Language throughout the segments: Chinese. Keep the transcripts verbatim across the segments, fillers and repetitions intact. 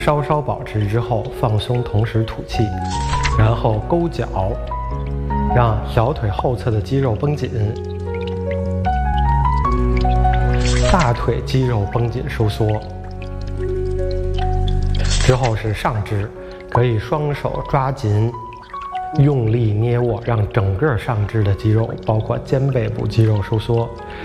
稍稍保持之后放松，同时吐气，然后勾脚，让小腿后侧的肌肉绷紧，大腿肌肉绷紧收缩。之后是上肢，可以双手抓紧，用力捏握，让整个上肢的肌肉，包括肩背部肌肉收缩。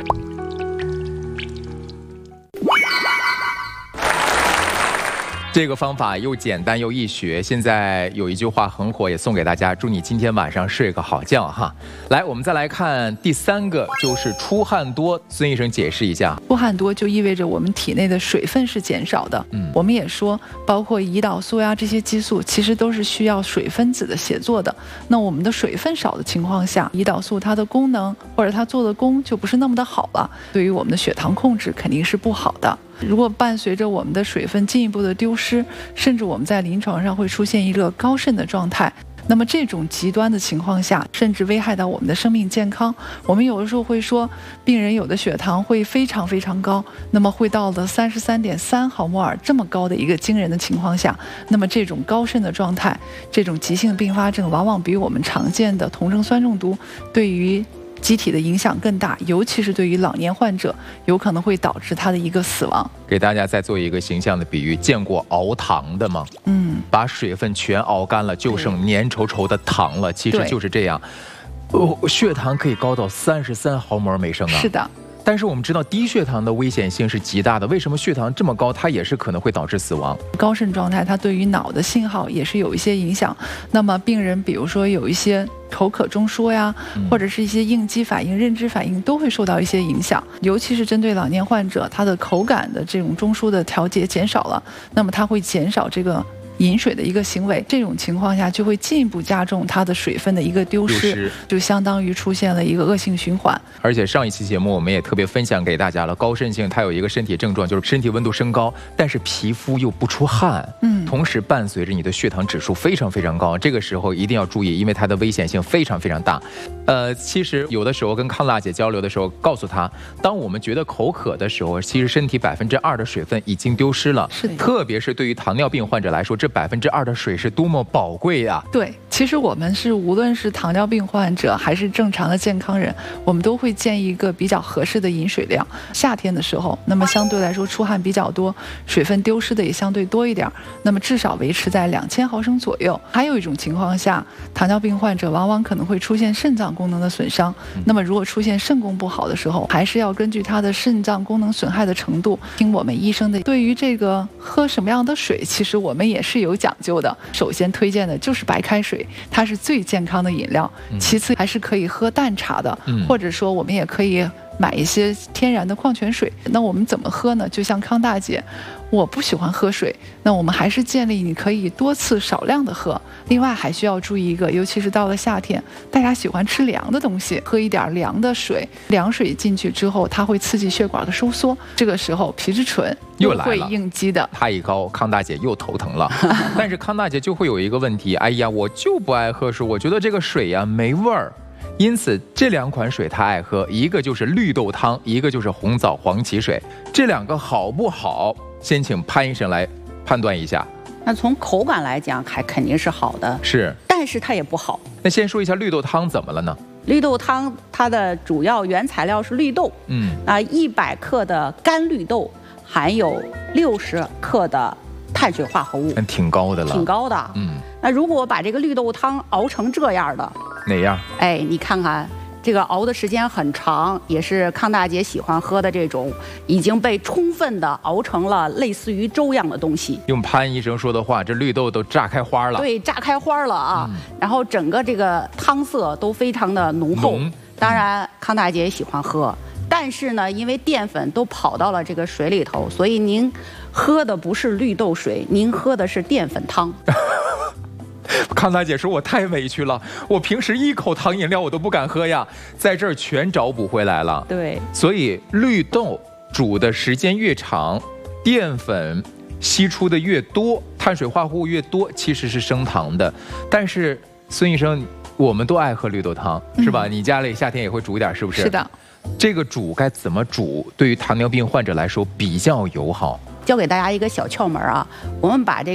这个方法又简单又易学，现在有一句话很火，也送给大家，祝你今天晚上睡个好觉哈。来，我们再来看第三个，就是出汗多。孙医生解释一下， 出汗多就意味着我们体内的水分是减少的。嗯，我们也说，包括胰岛素呀这些激素，其实都是需要水分子的协作的。那我们的水分少的情况下，胰岛素它的功能或者它做的功就不是那么的好了，对于我们的血糖控制肯定是不好的。如果伴随着我们的水分进一步的丢失，甚至我们在临床上会出现一个高渗的状态，那么这种极端的情况下，甚至危害到我们的生命健康。我们有的时候会说，病人有的血糖会非常非常高，那么会到了三十三点三毫摩尔这么高的一个惊人的情况下，那么这种高渗的状态，这种急性并发症，往往比我们常见的酮症酸中毒对于机体的影响更大，尤其是对于老年患者，有可能会导致他的一个死亡。 给大家再做一个形象的比喻，见过熬糖的吗？嗯，把水分全熬干了，就剩粘稠稠的糖了，其实就是这样。哦，血糖可以高到三十三毫摩尔每升啊！ 是的。 但是我们知道低血糖的危险性是极大的，为什么血糖这么高，它也是可能会导致死亡？ 高渗状态它对于脑的信号也是有一些影响。那么病人比如说有一些口渴中枢呀，或者是一些应激反应、认知反应都会受到一些影响。尤其是针对老年患者，他的口感的这种中枢的调节减少了，那么它会减少这个饮水的一个行为，这种情况下就会进一步加重它的水分的一个丢失，就相当于出现了一个恶性循环。 而且上一期节目我们也特别分享给大家了，高渗性它有一个身体症状，就是身体温度升高，但是皮肤又不出汗，嗯，同时伴随着你的血糖指数非常非常高，这个时候一定要注意，因为它的危险性非常非常大。呃，其实有的时候跟康大姐交流的时候，告诉她，当我们觉得口渴的时候，其实身体百分之二的水分已经丢失了， 是的， 特别是对于糖尿病患者来说，这百分之二的水是多么宝贵呀！ 对，其实我们是无论是糖尿病患者还是正常的健康人，我们都会建议一个比较合适的饮水量。夏天的时候，那么相对来说出汗比较多，水分丢失的也相对多一点，那么至少维持在两千毫升左右。还有一种情况下，糖尿病患者往往可能会出现肾脏功能的损伤，那么如果出现肾功不好的时候，还是要根据他的肾脏功能损害的程度，听我们医生的。对于这个喝什么样的水，其实我们也是有讲究的。首先推荐的就是白开水，它是最健康的饮料，其次还是可以喝淡茶的，或者说我们也可以买一些天然的矿泉水。那我们怎么喝呢？就像康大姐，我不喜欢喝水，那我们还是建议你可以多次少量的喝。另外还需要注意一个，尤其是到了夏天，大家喜欢吃凉的东西，喝一点凉的水，凉水进去之后，它会刺激血管的收缩，这个时候皮质醇又来了， 会应激的。 它一高，康大姐又头疼了。但是康大姐就会有一个问题，哎呀，我就不爱喝水，我觉得这个水呀没味儿。因此这两款水她爱喝，一个就是绿豆汤，一个就是红枣黄芪水。这两个好不好？先请潘医生来判断一下。 那从口感来讲，还肯定是好的， 是， 但是它也不好。 那先说一下绿豆汤怎么了呢？ 绿豆汤它的主要原材料是绿豆，嗯，啊，一百克的干绿豆含有六十克的碳水化合物， 挺高的了， 挺高的，嗯。那如果把这个绿豆汤熬成这样的， 哪样？ 哎，你看看。这个熬的时间很长，也是康大姐喜欢喝的这种已经被充分的熬成了类似于粥样的东西。 用潘医生说的话，这绿豆都炸开花了。 对，炸开花了啊！嗯、然后整个这个汤色都非常的浓厚。浓当然，康大姐也喜欢喝，但是呢，因为淀粉都跑到了这个水里头，所以您喝的不是绿豆水，您喝的是淀粉汤。 康大姐说：“我太委屈了，我平时一口糖饮料我都不敢喝呀，在这儿全找补回来了。” 对， 所以绿豆煮的时间越长，淀粉吸出的越多，碳水化合物越多，其实是升糖的。但是孙医生，我们都爱喝绿豆汤，是吧？嗯、你家里夏天也会煮一点，是不是？ 是的。 这个煮该怎么煮？对于糖尿病患者来说比较友好？ 教给大家一个小窍门啊，我们把这